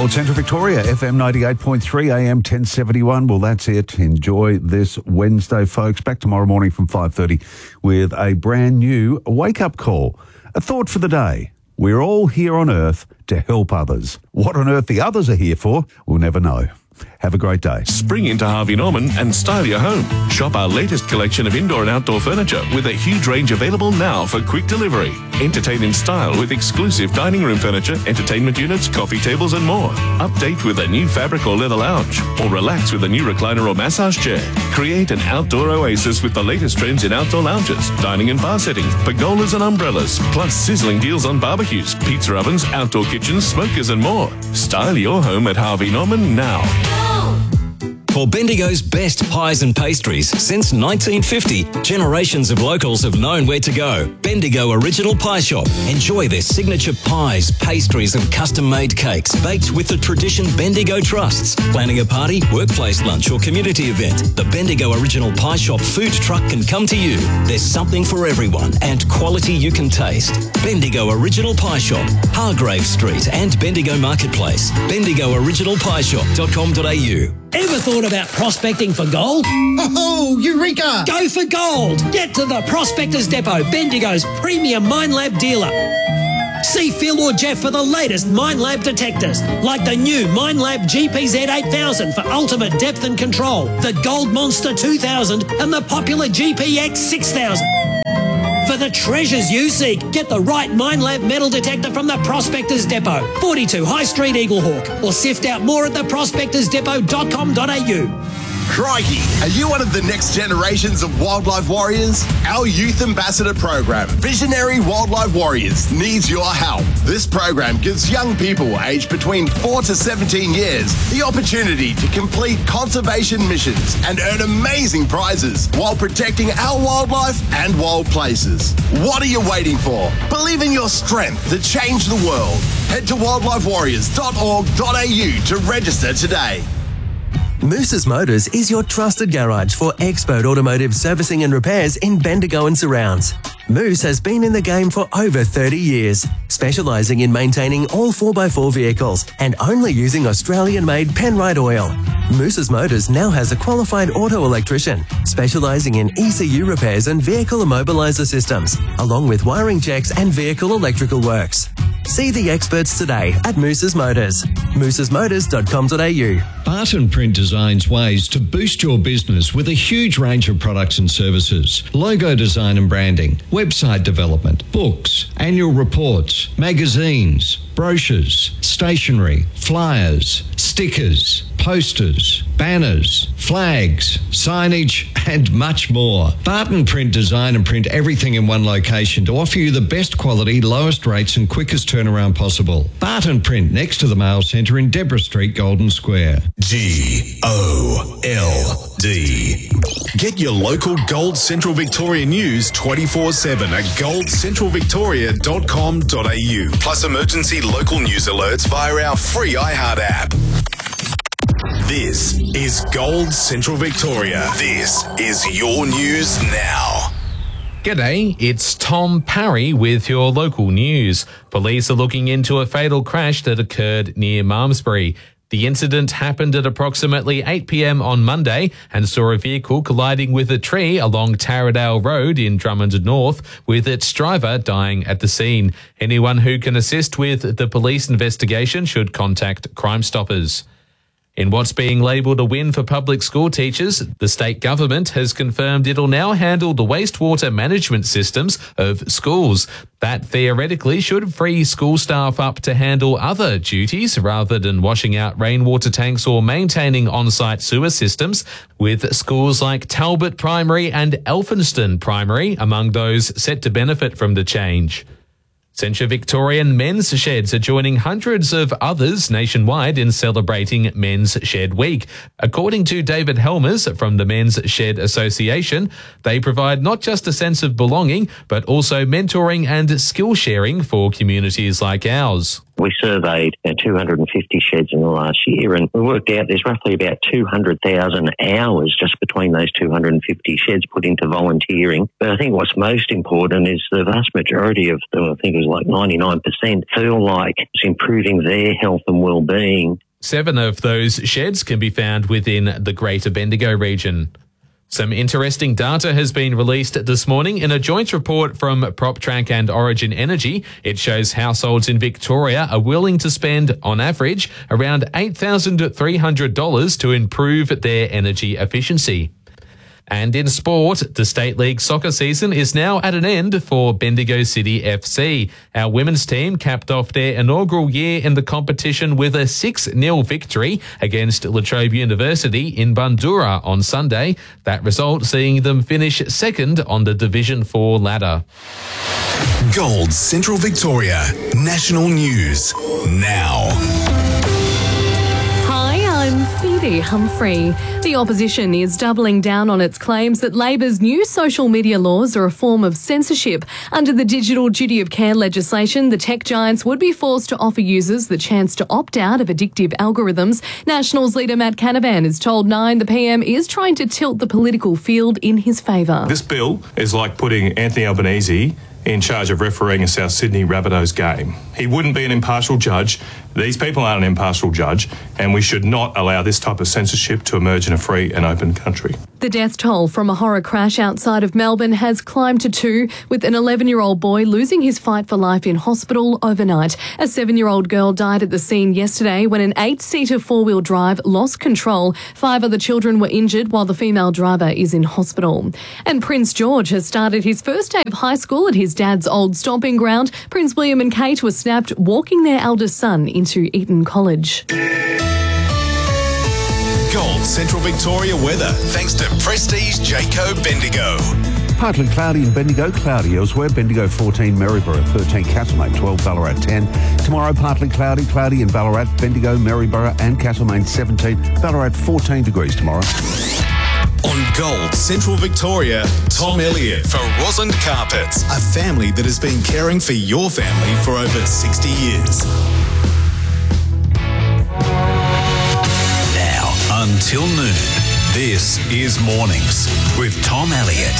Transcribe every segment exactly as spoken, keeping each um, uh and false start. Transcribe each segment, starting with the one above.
Gold Central Victoria, F M ninety-eight point three, A M ten seventy-one. Well, that's it. Enjoy this Wednesday, folks. Back tomorrow morning from five thirty with a brand new wake-up call. A thought for the day. We're all here on Earth to help others. What on earth the others are here for, we'll never know. Have a great day. Spring into Harvey Norman and style your home. Shop our latest collection of indoor and outdoor furniture with a huge range available now for quick delivery. Entertain in style with exclusive dining room furniture, entertainment units, coffee tables and more. Update with a new fabric or leather lounge, or relax with a new recliner or massage chair. Create an outdoor oasis with the latest trends in outdoor lounges, dining and bar settings, pergolas and umbrellas, plus sizzling deals on barbecues, pizza ovens, outdoor kitchens, smokers and more. Style your home at Harvey Norman now. For Bendigo's best pies and pastries since nineteen fifty, generations of locals have known where to go. Bendigo Original Pie Shop. Enjoy their signature pies, pastries and custom-made cakes baked with the tradition Bendigo trusts. Planning a party, workplace lunch or community event, the Bendigo Original Pie Shop food truck can come to you. There's something for everyone and quality you can taste. Bendigo Original Pie Shop, Hargrave Street and Bendigo Marketplace. bendigo original pie shop dot com dot a u. Ever thought about prospecting for gold? Oh, Eureka! Go for gold! Get to the Prospectors Depot, Bendigo's premium Minelab dealer. See Phil or Jeff for the latest Minelab detectors, like the new Minelab G P Z eight thousand for ultimate depth and control, the Gold Monster two thousand and the popular G P X six thousand. For the treasures you seek, get the right Minelab metal detector from the Prospectors Depot, forty-two High Street, Eaglehawk, or sift out more at the prospectors depot dot com dot a u. Crikey, are you one of the next generations of wildlife warriors? Our Youth Ambassador program, Visionary Wildlife Warriors, needs your help. This program gives young people aged between four to seventeen years the opportunity to complete conservation missions and earn amazing prizes while protecting our wildlife and wild places. What are you waiting for? Believe in your strength to change the world. Head to wildlife warriors dot org dot a u to register today. Moose's Motors is your trusted garage for expert automotive servicing and repairs in Bendigo and surrounds. Moose has been in the game for over thirty years, specialising in maintaining all four by four vehicles and only using Australian-made Penrite oil. Moose's Motors now has a qualified auto electrician, specialising in E C U repairs and vehicle immobiliser systems, along with wiring checks and vehicle electrical works. See the experts today at Moose's Motors. mooses motors dot com dot a u. Barton Print designs ways to boost your business with a huge range of products and services. Logo design and branding, website development, books, annual reports, magazines, brochures, stationery, flyers, stickers, posters, banners, flags, signage, and much more. Barton Print design and print everything in one location to offer you the best quality, lowest rates and quickest turnaround possible. Barton Print next to the Mail Centre in Deborah Street, Golden Square. G O L D. Get your local Gold Central Victoria news twenty-four seven at gold central victoria dot com dot a u. Plus emergency local news alerts via our free iHeart app. This is Gold Central Victoria. This is your news now. G'day, it's Tom Parry with your local news. Police are looking into a fatal crash that occurred near Malmesbury. The incident happened at approximately eight p m on Monday and saw a vehicle colliding with a tree along Taradale Road in Drummond North, with its driver dying at the scene. Anyone who can assist with the police investigation should contact Crime Stoppers. In what's being labelled a win for public school teachers, the state government has confirmed it'll now handle the wastewater management systems of schools. That theoretically should free school staff up to handle other duties rather than washing out rainwater tanks or maintaining on-site sewer systems, with schools like Talbot Primary and Elphinston Primary among those set to benefit from the change. Central Victorian men's sheds are joining hundreds of others nationwide in celebrating Men's Shed Week. According to David Helmers from the Men's Shed Association, they provide not just a sense of belonging, but also mentoring and skill sharing for communities like ours. We surveyed uh, two hundred fifty sheds in the last year, and we worked out there's roughly about two hundred thousand hours just between those two hundred fifty sheds put into volunteering. But I think what's most important is the vast majority of them, I think it was like ninety-nine percent, feel like it's improving their health and well-being. Seven of those sheds can be found within the Greater Bendigo region. Some interesting data has been released this morning in a joint report from PropTrack and Origin Energy. It shows households in Victoria are willing to spend, on average, around eight thousand three hundred dollars to improve their energy efficiency. And in sport, the State League soccer season is now at an end for Bendigo City F C. Our women's team capped off their inaugural year in the competition with a six nil victory against La Trobe University in Bundoora on Sunday. That result seeing them finish second on the Division four ladder. Gold Central Victoria National News now. I'm Phoebe Humphrey. The opposition is doubling down on its claims that Labor's new social media laws are a form of censorship. Under the Digital Duty of Care legislation, the tech giants would be forced to offer users the chance to opt out of addictive algorithms. Nationals leader Matt Canavan has told Nine the P M is trying to tilt the political field in his favour. This bill is like putting Anthony Albanese in charge of refereeing a South Sydney Rabbitohs game. He wouldn't be an impartial judge. These people aren't an impartial judge, and we should not allow this type of censorship to emerge in a free and open country. The death toll from a horror crash outside of Melbourne has climbed to two, with an eleven-year-old boy losing his fight for life in hospital overnight. A seven-year-old girl died at the scene yesterday when an eight-seater four-wheel drive lost control. Five other children were injured while the female driver is in hospital. And Prince George has started his first day of high school at his dad's old stomping ground. Prince William and Kate were snapped walking their eldest son into Eton College. Gold Central Victoria weather, thanks to Prestige Jayco Bendigo. Partly cloudy in Bendigo, cloudy elsewhere. Bendigo fourteen, Maryborough thirteen, Castlemaine twelve, Ballarat ten. Tomorrow, partly cloudy, cloudy in Ballarat, Bendigo, Maryborough and Castlemaine seventeen, Ballarat fourteen degrees tomorrow. On Gold Central Victoria, Tom Elliott for Rosalind Carpets, a family that has been caring for your family for over sixty years. Now, until noon, this is Mornings with Tom Elliott.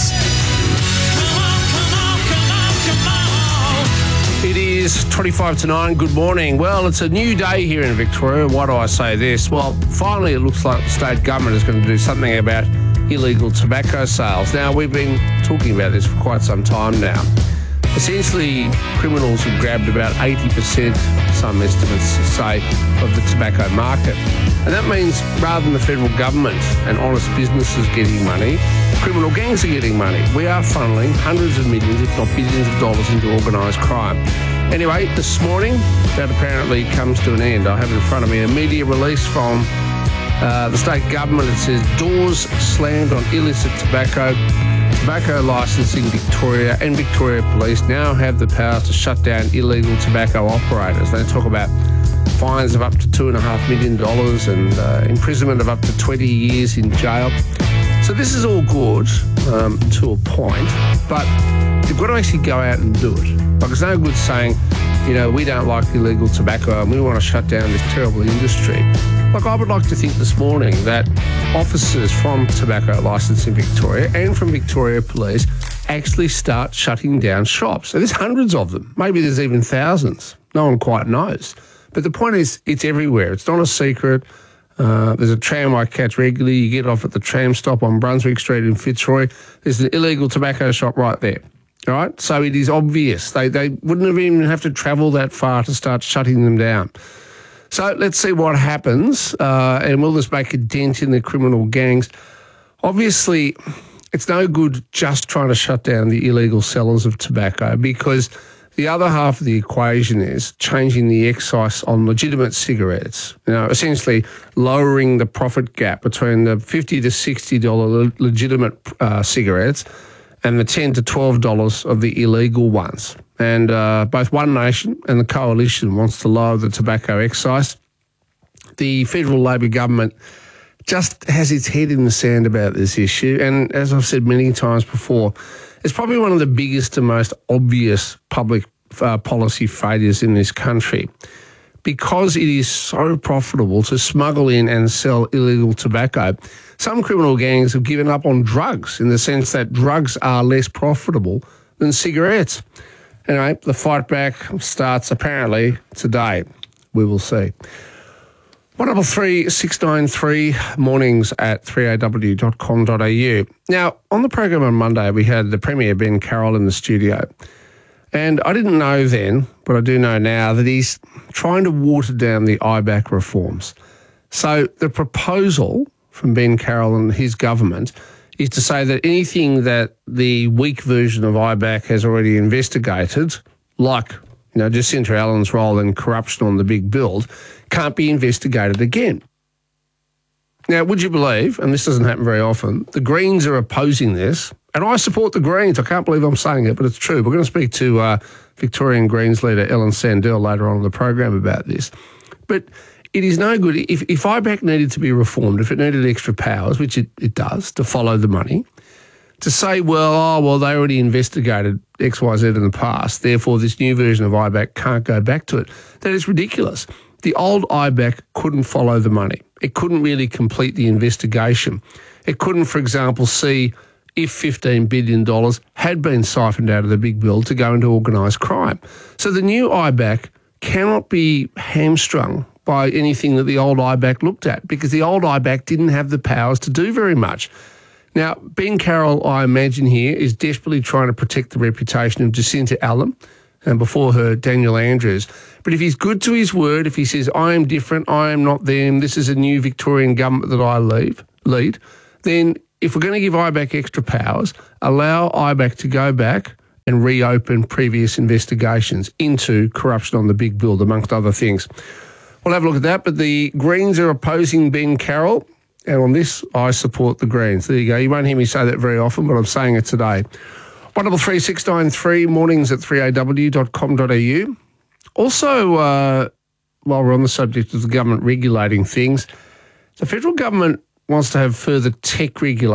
It is twenty-five to nine. Good morning. Well, it's a new day here in Victoria. Why do I say this? Well, finally it looks like the state government is going to do something about illegal tobacco sales. Now, we've been talking about this for quite some time now. Essentially, criminals have grabbed about eighty percent, some estimates say, of the tobacco market. And that means rather than the federal government and honest businesses getting money, criminal gangs are getting money. We are funneling hundreds of millions, if not billions of dollars into organised crime. Anyway, this morning, that apparently comes to an end. I have in front of me a media release from uh, the state government. It says, doors slammed on illicit tobacco. Tobacco licensing Victoria and Victoria Police now have the power to shut down illegal tobacco operators. They talk about fines of up to two and a half million dollars and uh, imprisonment of up to twenty years in jail. So this is all good um, to a point, but you've got to actually go out and do it. Like, it's no good saying, you know, we don't like illegal tobacco and we want to shut down this terrible industry. Like, I would like to think this morning that officers from Tobacco Licensing Victoria and from Victoria Police actually start shutting down shops. So there's hundreds of them. Maybe there's even thousands. No one quite knows. But the point is, it's everywhere. It's not a secret. Uh, there's a tram I catch regularly. You get off at the tram stop on Brunswick Street in Fitzroy. There's an illegal tobacco shop right there. All right? So it is obvious. They, they wouldn't have even have to travel that far to start shutting them down. So let's see what happens, uh, and will this make a dent in the criminal gangs? Obviously, it's no good just trying to shut down the illegal sellers of tobacco, because the other half of the equation is changing the excise on legitimate cigarettes. You know, essentially lowering the profit gap between the fifty to sixty dollars legitimate uh, cigarettes and the ten to twelve dollars of the illegal ones. And uh, both One Nation and the Coalition wants to lower the tobacco excise. The federal Labor government just has its head in the sand about this issue. And as I've said many times before, it's probably one of the biggest and most obvious public uh, policy failures in this country, because it is so profitable to smuggle in and sell illegal tobacco. Some criminal gangs have given up on drugs, in the sense that drugs are less profitable than cigarettes. Anyway, the fight back starts apparently today. We will see. one double three six nine three mornings at three a w dot com dot a u. Now, on the program on Monday, we had the Premier, Ben Carroll, in the studio. And I didn't know then, but I do know now, that he's trying to water down the I BAC reforms. So the proposal from Ben Carroll and his government is to say that anything that the weak version of I BAC has already investigated, like, you know, Jacinta Allen's role in corruption on the big build, can't be investigated again. Now, would you believe, and this doesn't happen very often, the Greens are opposing this, and I support the Greens. I can't believe I'm saying it, but it's true. We're going to speak to uh, Victorian Greens leader Ellen Sandell later on in the program about this. But it is no good. If, if I BAC needed to be reformed, if it needed extra powers, which it, it does, to follow the money, to say, well, oh, well, they already investigated X Y Z in the past, therefore this new version of I BAC can't go back to it, that is ridiculous. The old I BAC couldn't follow the money. It couldn't really complete the investigation. It couldn't, for example, see if fifteen billion dollars had been siphoned out of the big build to go into organised crime. So the new I BAC cannot be hamstrung by anything that the old I BAC looked at, because the old I BAC didn't have the powers to do very much. Now, Ben Carroll, I imagine here, is desperately trying to protect the reputation of Jacinta Allen, and before her, Daniel Andrews. But if he's good to his word, if he says, I am different, I am not them, this is a new Victorian government that I leave, lead, then if we're going to give I BAC extra powers, allow I BAC to go back and reopen previous investigations into corruption on the big build, amongst other things. We'll have a look at that, but the Greens are opposing Ben Carroll, and on this, I support the Greens. There you go. You won't hear me say that very often, but I'm saying it today. one double three six nine three, mornings at three a w dot com dot a u. Also, uh, while we're on the subject of the government regulating things, the federal government wants to have further tech regulation